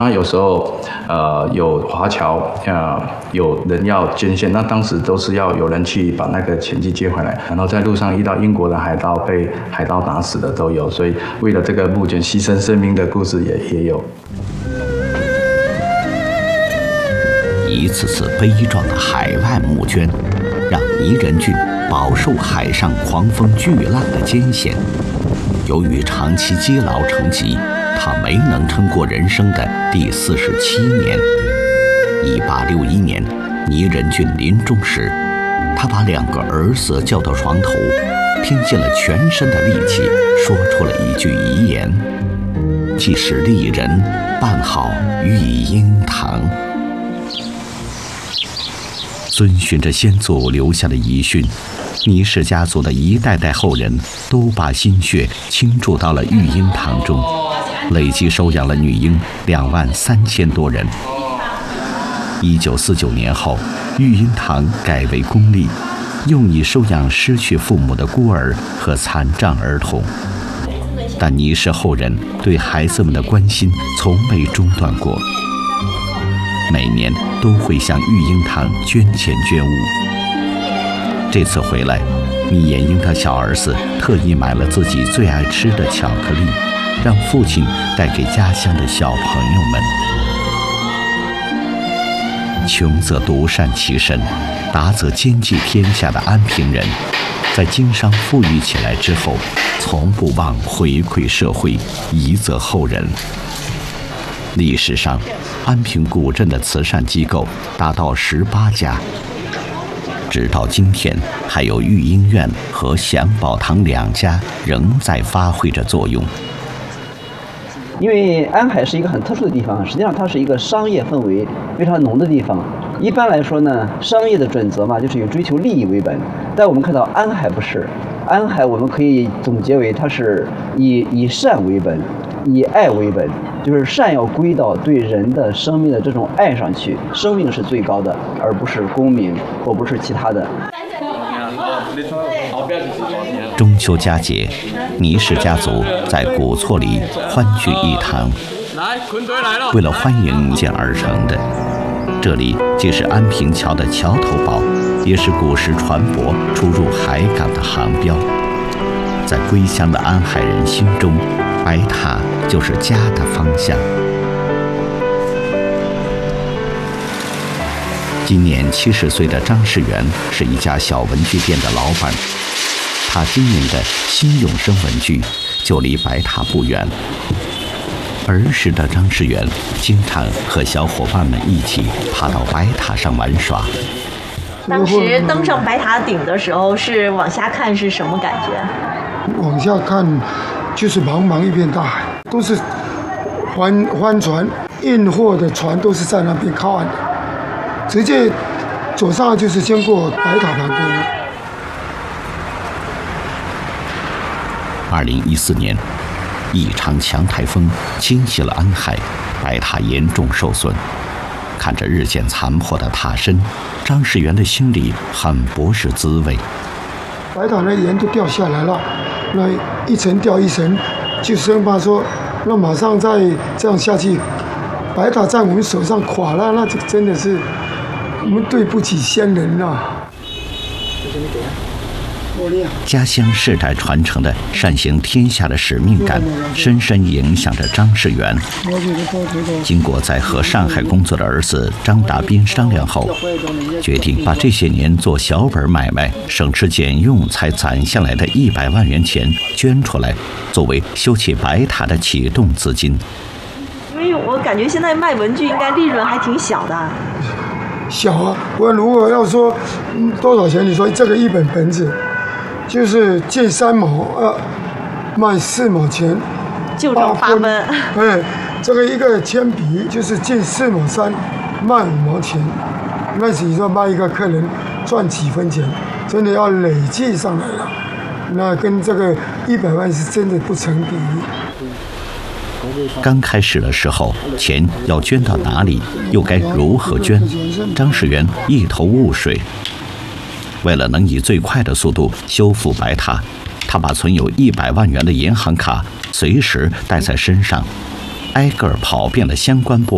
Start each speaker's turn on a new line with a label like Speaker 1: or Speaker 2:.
Speaker 1: 那有时候，有华侨，有人要捐献，那当时都是要有人去把那个钱去接回来，然后在路上遇到英国的海盗，被海盗打死的都有，所以为了这个募捐牺牲生命的故事也有。
Speaker 2: 一次次悲壮的海外募捐，让倪仁俊饱受海上狂风巨浪的艰险。由于长期积劳成疾，他没能撑过人生的第47年。1861年，倪仁俊临终时，他把2个儿子叫到床头，拼尽了全身的力气，说出了一句遗言：“既是丽人，办好育婴堂。”遵循着先祖留下的遗训，倪氏家族的一代代后人都把心血倾注到了育婴堂中，累计收养了女婴23000多人。1949年后，育婴堂改为公立，用以收养失去父母的孤儿和残障儿童。但倪氏后人对孩子们的关心从没中断过，每年都会向育婴堂捐钱捐物。这次回来，倪延英的小儿子特意买了自己最爱吃的巧克力，让父亲带给家乡的小朋友们。穷则独善其身，达则兼济天下的安平人，在经商富裕起来之后，从不忘回馈社会，遗泽后人。历史上，安平古镇的慈善机构达到18家，直到今天，还有育婴院和祥宝堂2家仍在发挥着作用。
Speaker 3: 因为安海是一个很特殊的地方，实际上它是一个商业氛围非常浓的地方。一般来说呢，商业的准则嘛，就是以追求利益为本。但我们看到安海不是，安海我们可以总结为它是以善为本，以爱为本，就是善要归到对人的生命的这种爱上去，生命是最高的，而不是功名或不是其他的。
Speaker 2: 中秋佳节，倪氏家族在古厝里欢聚一堂。为了欢迎建而成的，这里既是安平桥的桥头堡，也是古时船舶出入海港的航标。在归乡的安海人心中，白塔就是家的方向。今年70岁的张世元是一家小文具店的老板，他经营的新永生文具就离白塔不远。儿时的张世元经常和小伙伴们一起爬到白塔上玩耍。
Speaker 4: 当时登上白塔顶的时候，是往下看是什么感觉？
Speaker 5: 往下看就是茫茫一片大海，都是帆船运货的船都是在那边靠岸的，直接走上就是经过白塔旁边的。
Speaker 2: 2014年，一场强台风侵袭了安海，白塔严重受损。看着日渐残破的塔身，张世元的心里很不是滋味。
Speaker 5: 白塔那岩都掉下来了，那一层掉一层，就生怕说，那马上再这样下去，白塔在我们手上垮了，那这真的是我们对不起先人啊。
Speaker 2: 家乡世代传承的善行天下的使命感，深深影响着张世元。经过在和上海工作的儿子张达斌商量后，决定把这些年做小本买卖、省吃俭用才攒下来的100万元钱捐出来，作为修葺白塔的启动资金。
Speaker 4: 因为我感觉现在卖文具应该利润还挺小的。
Speaker 5: 小啊，我如果要说多少钱，你说这个一本本子。就是借3毛，卖4毛钱，
Speaker 4: 就挣8分。
Speaker 5: 哎，这个一个铅笔就是借4毛3，卖5毛钱。那你说卖一个客人赚几分钱？真的要累计上来了，那跟这个100万是真的不成比例。
Speaker 2: 刚开始的时候，钱要捐到哪里，又该如何捐？张世元一头雾水。为了能以最快的速度修复白塔，他把存有100万元的银行卡随时带在身上，挨个跑遍了相关部门。